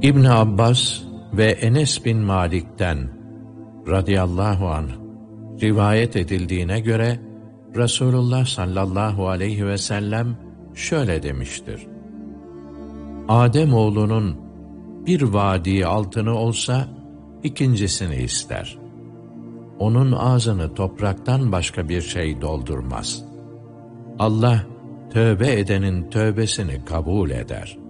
İbn Abbas ve Enes bin Malik'ten radıyallahu anh rivayet edildiğine göre Resulullah sallallahu aleyhi ve sellem şöyle demiştir: Ademoğlunun bir vadi altını olsa ikincisini ister. Onun ağzını topraktan başka bir şey doldurmaz. Allah tövbe edenin tövbesini kabul eder.